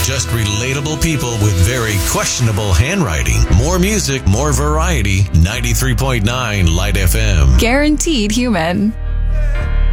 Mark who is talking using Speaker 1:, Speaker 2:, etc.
Speaker 1: Just relatable people with very questionable handwriting. More music, more variety. 93.9 Light FM.
Speaker 2: Guaranteed human.